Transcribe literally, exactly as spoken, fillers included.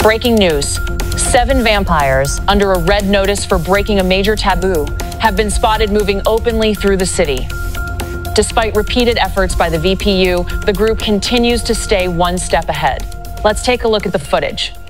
Breaking news. Seven vampires, under a red notice for breaking a major taboo, have been spotted moving openly through the city. Despite repeated efforts by the V P U, the group continues to stay one step ahead. Let's take a look at the footage.